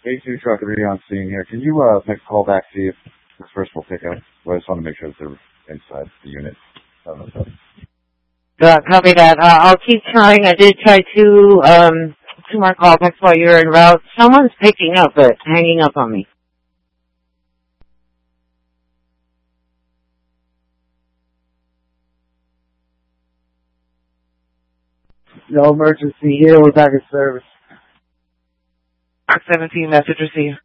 A2 truck on scene here. Can you make a call back, see if this first will pick up? Well, I just want to make sure that they're inside the unit. Copy that. I'll keep trying. I did try two more callbacks while you're en route. Someone's picking up, but hanging up on me. No emergency here. We're back in service. Mark 17, message received.